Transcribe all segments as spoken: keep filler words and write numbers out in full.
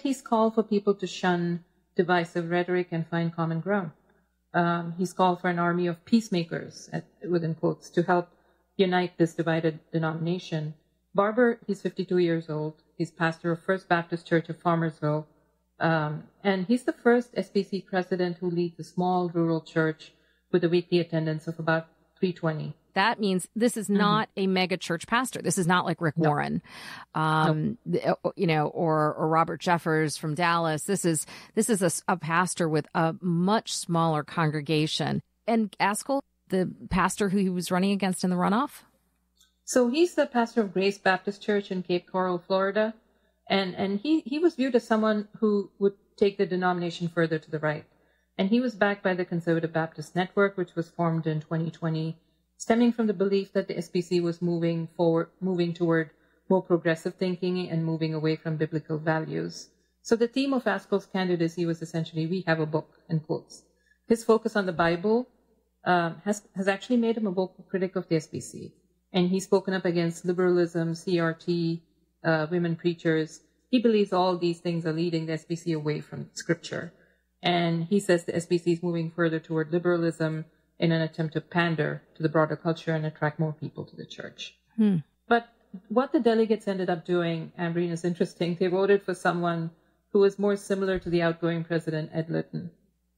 he's called for people to shun divisive rhetoric and find common ground. Um, he's called for an army of peacemakers, at, within quotes, to help unite this divided denomination. Barber, he's fifty-two years old. He's pastor of First Baptist Church of Farmersville. Um, and he's the first S B C president who leads a small rural church with a weekly attendance of about three hundred twenty. That means this is not mm-hmm. a mega church pastor. This is not like Rick no. Warren, um, no. you know, or or Robert Jeffers from Dallas. This is this is a, a pastor with a much smaller congregation. And Askell, the pastor who he was running against in the runoff? So he's the pastor of Grace Baptist Church in Cape Coral, Florida. And and he, he was viewed as someone who would take the denomination further to the right. And he was backed by the Conservative Baptist Network, which was formed in twenty twenty, stemming from the belief that the S B C was moving forward, moving toward more progressive thinking and moving away from biblical values. So the theme of Askell's candidacy was essentially, we have a book, in quotes. His focus on the Bible um, has, has actually made him a vocal critic of the S B C. And he's spoken up against liberalism, C R T, uh, women preachers. He believes all these things are leading the S B C away from Scripture. And he says the S B C is moving further toward liberalism in an attempt to pander to the broader culture and attract more people to the church. Hmm. But what the delegates ended up doing, Ambreen, is interesting. They voted for someone who was more similar to the outgoing president, Ed Litton.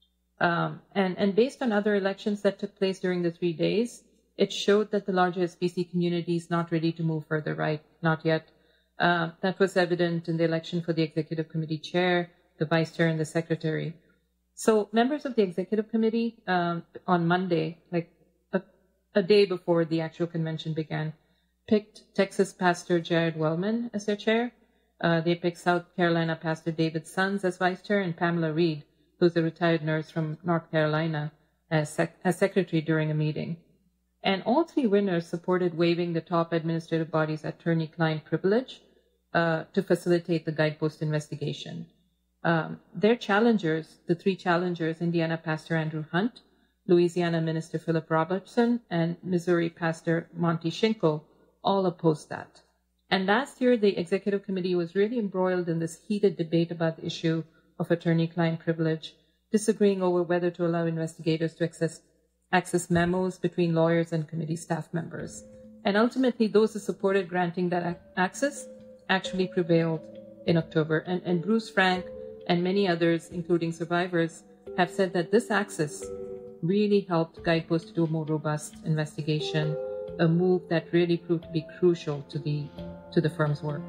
Um, and, and based on other elections that took place during the three days, it showed that the larger S B C community is not ready to move further right, not yet. Uh, that was evident in the election for the executive committee chair, the vice chair, and the secretary. So members of the executive committee um, on Monday, like a, a day before the actual convention began, picked Texas pastor Jared Wellman as their chair. Uh, they picked South Carolina pastor David Sons as vice chair, and Pamela Reed, who's a retired nurse from North Carolina, as, sec- as secretary during a meeting. And all three winners supported waiving the top administrative body's attorney-client privilege uh, to facilitate the Guidepost investigation. Um, their challengers, the three challengers, Indiana Pastor Andrew Hunt, Louisiana Minister Philip Robertson, and Missouri Pastor Monty Schinkel, all opposed that. And last year, the executive committee was really embroiled in this heated debate about the issue of attorney-client privilege, disagreeing over whether to allow investigators to access, access memos between lawyers and committee staff members. And ultimately, those who supported granting that access actually prevailed in October. And, and Bruce Frank and many others, including survivors, have said that this access really helped Guidepost to do a more robust investigation, a move that really proved to be crucial to the to the firm's work.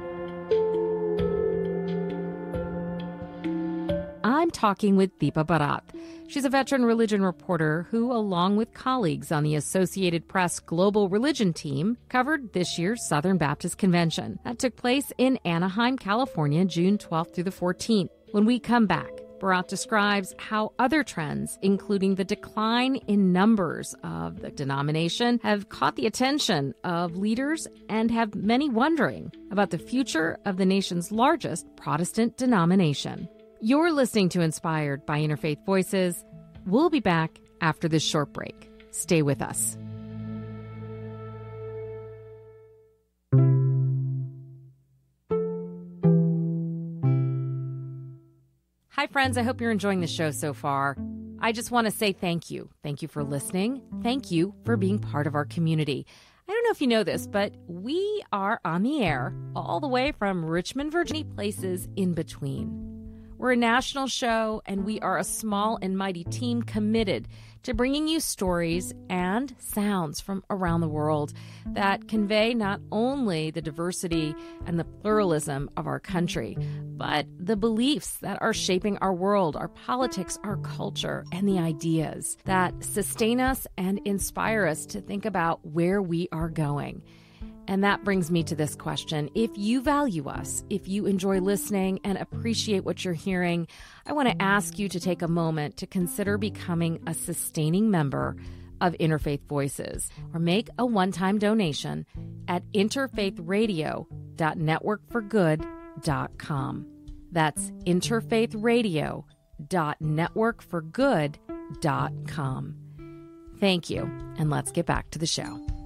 I'm talking with Deepa Bharat. She's a veteran religion reporter who, along with colleagues on the Associated Press Global Religion team, covered this year's Southern Baptist Convention. That took place in Anaheim, California, June twelfth through the fourteenth. When we come back, Bharat describes how other trends, including the decline in numbers of the denomination, have caught the attention of leaders and have many wondering about the future of the nation's largest Protestant denomination. You're listening to Inspired by Interfaith Voices. We'll be back after this short break. Stay with us. Hi, friends. I hope you're enjoying the show so far. I just want to say thank you. Thank you for listening. Thank you for being part of our community. I don't know if you know this, but we are on the air all the way from Richmond, Virginia, places in between. We're a national show, and we are a small and mighty team committed to bringing you stories and sounds from around the world that convey not only the diversity and the pluralism of our country, but the beliefs that are shaping our world, our politics, our culture, and the ideas that sustain us and inspire us to think about where we are going. And that brings me to this question. If you value us, if you enjoy listening and appreciate what you're hearing, I want to ask you to take a moment to consider becoming a sustaining member of Interfaith Voices, or make a one-time donation at interfaith radio dot network for good dot com. That's interfaith radio dot network for good dot com. Thank you, and let's get back to the show.